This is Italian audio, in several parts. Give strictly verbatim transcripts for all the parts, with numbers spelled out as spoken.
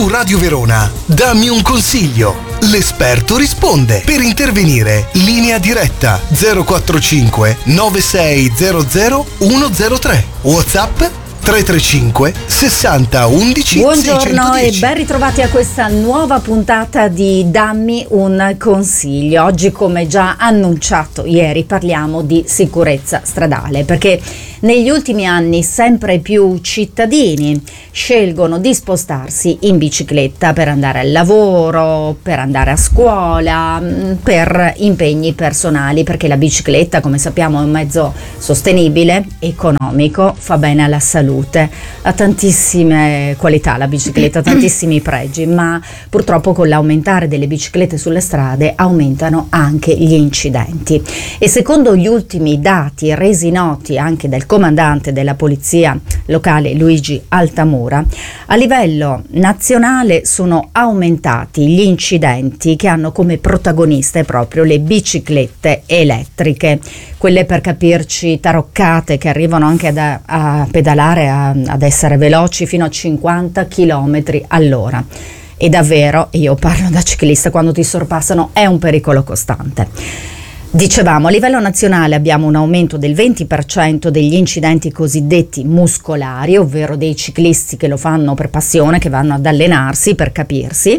Su Radio Verona, dammi un consiglio. L'esperto risponde. Per intervenire, linea diretta zero quattro cinque nove sei zero zero uno zero tre. WhatsApp tre tre cinque sessanta undici Buongiorno seicentodieci. e ben ritrovati a questa nuova puntata di Dammi un consiglio. Oggi, come già annunciato ieri, parliamo di sicurezza stradale, perché negli ultimi anni sempre più cittadini scelgono di spostarsi in bicicletta per andare al lavoro, per andare a scuola, per impegni personali, perché la bicicletta, come sappiamo, è un mezzo sostenibile, economico, fa bene alla salute, ha tantissime qualità la bicicletta, tantissimi pregi, ma purtroppo con l'aumentare delle biciclette sulle strade aumentano anche gli incidenti. E secondo gli ultimi dati resi noti anche dal comandante della polizia locale Luigi Altamura, a livello nazionale sono aumentati gli incidenti che hanno come protagoniste proprio le biciclette elettriche, quelle, per capirci, taroccate, che arrivano anche ad, a pedalare, a, ad essere veloci fino a cinquanta chilometri all'ora. E davvero, io parlo da ciclista, quando ti sorpassano è un pericolo costante. Dicevamo, a livello nazionale abbiamo un aumento del venti per cento degli incidenti cosiddetti muscolari, ovvero dei ciclisti che lo fanno per passione, che vanno ad allenarsi, per capirsi,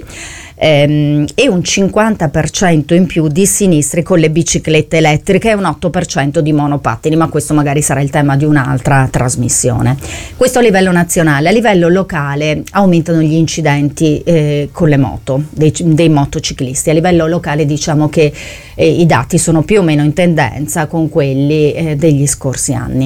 ehm, e un cinquanta per cento in più di sinistri con le biciclette elettriche e un otto per cento di monopattini, ma questo magari sarà il tema di un'altra trasmissione. Questo a livello nazionale. A livello locale aumentano gli incidenti eh, con le moto, dei, dei motociclisti. A livello locale diciamo che eh, i dati sono più o meno in tendenza con quelli eh, degli scorsi anni.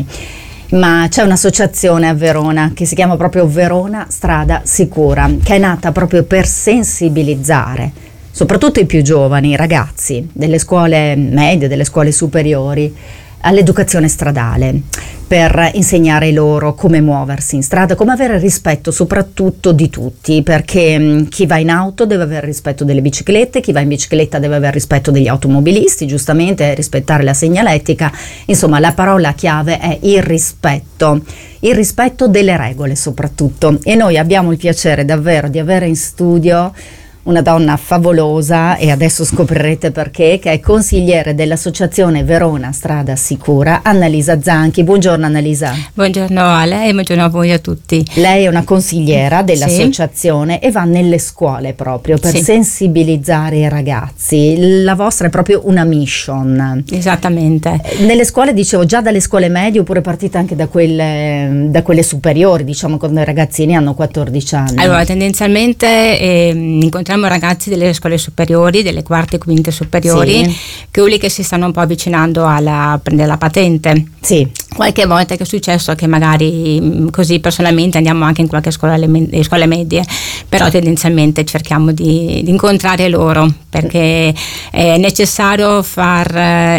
Ma c'è un'associazione a Verona che si chiama proprio Verona Strada Sicura, che è nata proprio per sensibilizzare soprattutto i più giovani, i ragazzi delle scuole medie, delle scuole superiori, all'educazione stradale, per insegnare loro come muoversi in strada, come avere rispetto soprattutto di tutti, perché mh, chi va in auto deve avere rispetto delle biciclette, chi va in bicicletta deve avere rispetto degli automobilisti, giustamente rispettare la segnaletica. Insomma, la parola chiave è il rispetto, il rispetto delle regole soprattutto. E noi abbiamo il piacere davvero di avere in studio una donna favolosa, e adesso scoprirete perché, che è consigliere dell'associazione Verona Strada Sicura, Annalisa Zanchi. Buongiorno Annalisa. Buongiorno a lei e buongiorno a voi a tutti. Lei è una consigliera dell'associazione, sì, e va nelle scuole proprio per, sì, sensibilizzare i ragazzi. La vostra è proprio una mission. Esattamente. Nelle scuole, dicevo, già dalle scuole medie, oppure partite anche da quelle, da quelle superiori, diciamo, quando i ragazzini hanno quattordici anni? Allora, tendenzialmente eh, incontriamo ragazzi delle scuole superiori, delle quarte e quinte superiori, sì, che quelli che si stanno un po' avvicinando alla prendere la patente. Sì. Qualche volta che è successo che magari così personalmente andiamo anche in qualche scuola alle scuole medie, però tendenzialmente cerchiamo di, di incontrare loro, perché è necessario far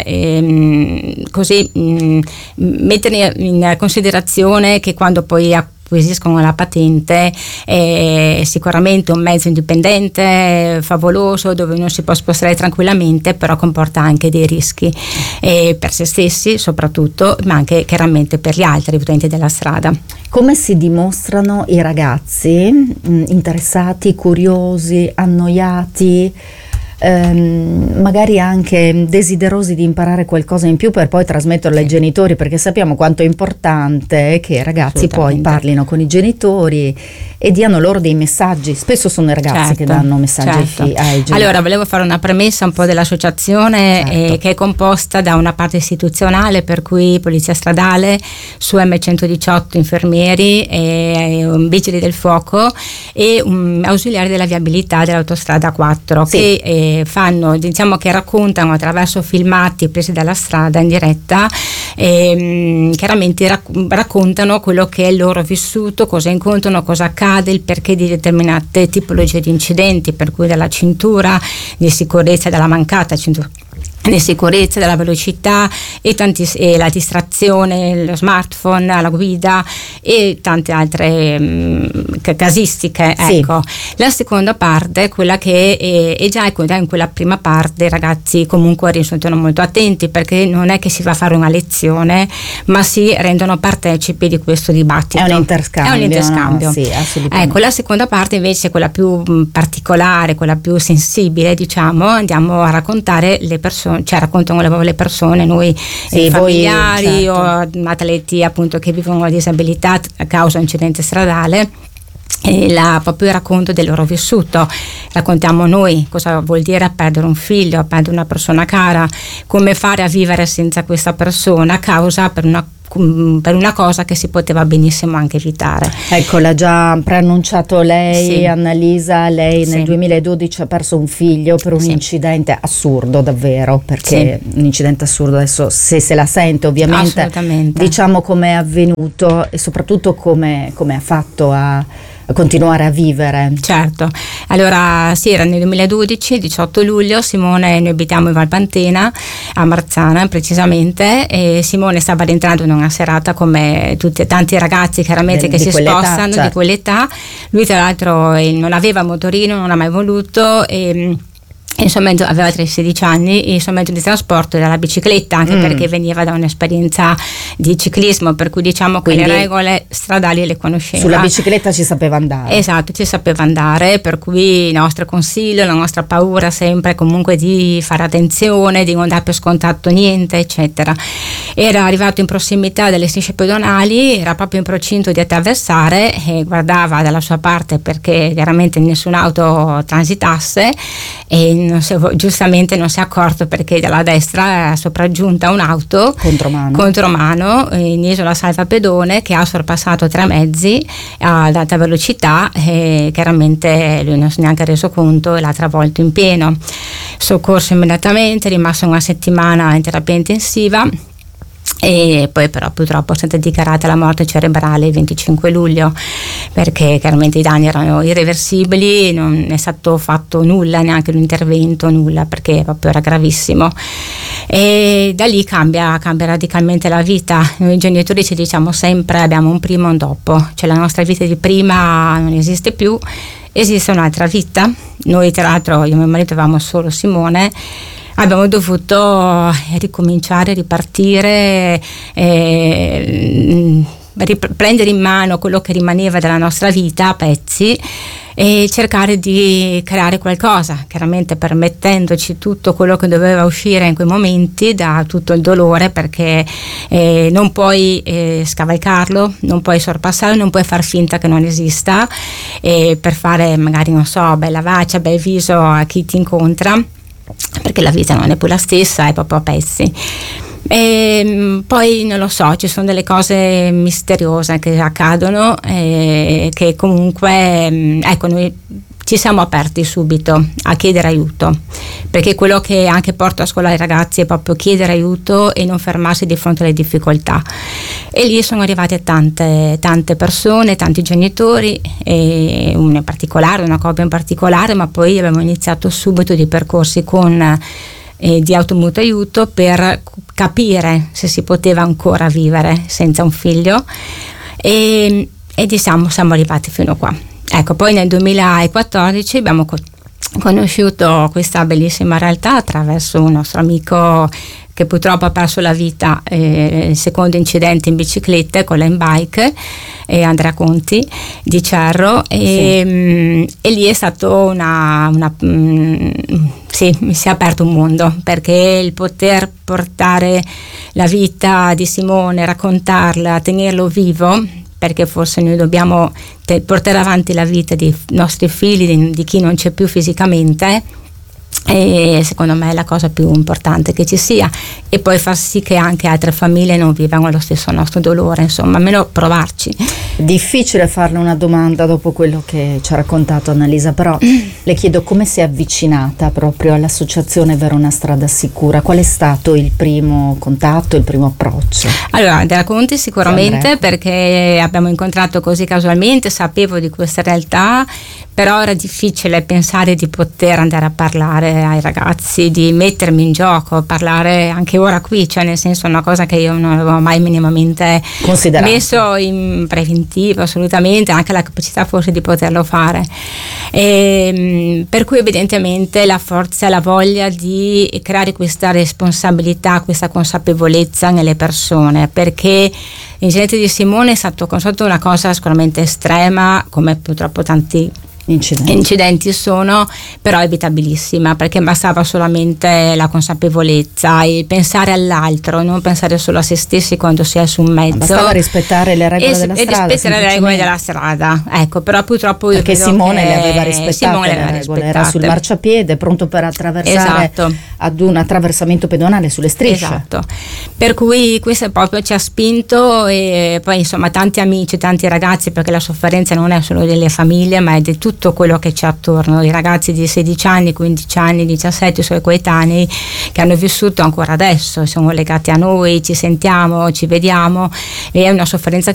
ehm, così mh, mettere in considerazione che quando poi acquisiscono la patente è sicuramente un mezzo indipendente, favoloso, dove uno si può spostare tranquillamente, però comporta anche dei rischi eh, per se stessi soprattutto, ma anche chiaramente per gli altri utenti della strada. Come si dimostrano i ragazzi mh, interessati, curiosi, annoiati, ehm, magari anche desiderosi di imparare qualcosa in più per poi trasmetterlo, sì, ai genitori, perché sappiamo quanto è importante che i ragazzi poi parlino con i genitori e diano loro dei messaggi. Spesso sono i ragazzi, certo, che danno messaggi, certo, ai genitori. Allora, volevo fare una premessa un po' dell'associazione, certo, eh, che è composta da una parte istituzionale, per cui Polizia Stradale, su M centodiciotto infermieri, e un vigili del fuoco e un ausiliare della viabilità dell'autostrada quattro, sì, che eh, fanno, diciamo che raccontano attraverso filmati presi dalla strada in diretta, e, chiaramente rac- raccontano quello che è il loro vissuto, cosa incontrano, cosa accade, il perché di determinate tipologie di incidenti, per cui dalla cintura di sicurezza, dalla mancata cintura di sicurezza, della velocità e, tanti, e la distrazione, lo smartphone, la guida e tante altre mh, casistiche. Sì. Ecco. La seconda parte, quella che è, è già in quella prima parte i ragazzi comunque risultano molto attenti, perché non è che si va a fare una lezione, ma si rendono partecipi di questo dibattito. È un interscambio. È un interscambio. No? Sì, assolutamente. Ecco, la seconda parte invece è quella più mh, particolare, quella più sensibile, diciamo, andiamo a raccontare le persone, cioè raccontano le, le persone, noi sì, eh, familiari, voi, certo. o atleti appunto che vivono una disabilità a causa di un incidente stradale. E la, proprio il racconto del loro vissuto, raccontiamo noi cosa vuol dire perdere un figlio, perdere una persona cara, come fare a vivere senza questa persona a causa per una per una cosa che si poteva benissimo anche evitare. Ecco, l'ha già preannunciato lei, sì. Annalisa, lei sì. nel duemiladodici ha perso un figlio per un sì. incidente assurdo, davvero, perché sì. un incidente assurdo, adesso se se la sente ovviamente, assolutamente, diciamo come è avvenuto e soprattutto come, come ha fatto a continuare a vivere. Certo, allora sì, era nel duemiladodici, diciotto luglio, Simone, noi abitiamo in Valpantena, a Marzana precisamente, e Simone stava rientrando in una serata come tutti tanti ragazzi chiaramente De, che si spostano, certo. di quell'età. Lui tra l'altro eh, non aveva motorino, non ha mai voluto, e il suo mezzo, aveva sedici anni, e il suo mezzo di trasporto era la bicicletta, anche mm. perché veniva da un'esperienza di ciclismo, per cui diciamo che Quindi le regole stradali le conosceva. Sulla bicicletta ci sapeva andare. Esatto, ci sapeva andare, per cui il nostro consiglio, la nostra paura sempre comunque di fare attenzione, di non dare per scontato niente, eccetera. Era arrivato in prossimità delle strisce pedonali, era proprio in procinto di attraversare e guardava dalla sua parte perché chiaramente nessun'auto transitasse, e non si, giustamente non si è accorto perché dalla destra è sopraggiunta un'auto contromano, contromano in isola Salva Pedone, che ha sorpassato tre mezzi ad alta velocità, e chiaramente lui non si è neanche reso conto e l'ha travolto in pieno. Soccorso immediatamente, è rimasto una settimana in terapia intensiva, e poi però purtroppo è stata dichiarata la morte cerebrale il venticinque luglio, perché chiaramente i danni erano irreversibili, non è stato fatto nulla, neanche un intervento, nulla, perché proprio era gravissimo. E da lì cambia, cambia radicalmente la vita. Noi genitori ci diciamo sempre: abbiamo un prima e un dopo, cioè la nostra vita di prima non esiste più, esiste un'altra vita. Noi tra l'altro, io e mio marito avevamo solo Simone, abbiamo dovuto ricominciare, ripartire, eh, prendere in mano quello che rimaneva della nostra vita a pezzi e cercare di creare qualcosa, chiaramente permettendoci tutto quello che doveva uscire in quei momenti da tutto il dolore, perché eh, non puoi eh, scavalcarlo, non puoi sorpassarlo, non puoi far finta che non esista, eh, per fare magari, non so, bella faccia, bel viso a chi ti incontra, perché la vita non è più la stessa, è proprio a pezzi. E poi non lo so, ci sono delle cose misteriose che accadono, e che comunque, ecco, noi ci siamo aperti subito a chiedere aiuto, perché quello che anche porto a scuola ai ragazzi è proprio chiedere aiuto e non fermarsi di fronte alle difficoltà. E lì sono arrivate tante, tante persone, tanti genitori, e uno in particolare, una coppia in particolare, ma poi abbiamo iniziato subito dei percorsi con eh, di automutuo aiuto per capire se si poteva ancora vivere senza un figlio, e, e diciamo siamo arrivati fino a qua. Ecco, poi nel duemilaquattordici abbiamo co- conosciuto questa bellissima realtà attraverso un nostro amico che purtroppo ha perso la vita, eh, il secondo incidente in bicicletta con l'N Bike, eh, Andrea Conti di Cerro, e, sì. mh, e lì è stato una, una mh, sì, mi si è aperto un mondo, perché il poter portare la vita di Simone, raccontarla, tenerlo vivo, perché forse noi dobbiamo te- portare avanti la vita dei nostri figli, di, di chi non c'è più fisicamente, e secondo me è la cosa più importante che ci sia, e poi far sì che anche altre famiglie non vivano lo stesso nostro dolore, insomma, almeno provarci. Difficile farle una domanda dopo quello che ci ha raccontato Annalisa, però le chiedo come si è avvicinata proprio all'associazione Verona Strada Sicura. Qual è stato il primo contatto, il primo approccio? Allora, Andrea Conti sicuramente, perché abbiamo incontrato così casualmente, sapevo di questa realtà, però era difficile pensare di poter andare a parlare ai ragazzi di mettermi in gioco, parlare anche ora qui, cioè nel senso una cosa che io non avevo mai minimamente messo in preventivo, assolutamente, anche la capacità forse di poterlo fare. E, per cui evidentemente la forza, la voglia di creare questa responsabilità, questa consapevolezza nelle persone, perché l'incidente di Simone è stato considerato una cosa sicuramente estrema, come purtroppo tanti Incidenti. incidenti sono, però evitabilissima, perché bastava solamente la consapevolezza e pensare all'altro, non pensare solo a se stessi quando si è su un mezzo. Bastava rispettare le regole e, della e strada. rispettare le regole della strada, ecco, però purtroppo perché Simone che le aveva rispettate, Simone le le aveva regole, rispettate. Era sul marciapiede, pronto per attraversare, esatto. ad un attraversamento pedonale sulle strisce. Esatto, per cui questo proprio ci ha spinto, e poi insomma tanti amici, tanti ragazzi, perché la sofferenza non è solo delle famiglie ma è di tutto quello che c'è attorno, i ragazzi di sedici anni, quindici anni, diciassette, i suoi coetanei che hanno vissuto ancora adesso, sono legati a noi, ci sentiamo, ci vediamo, e è una sofferenza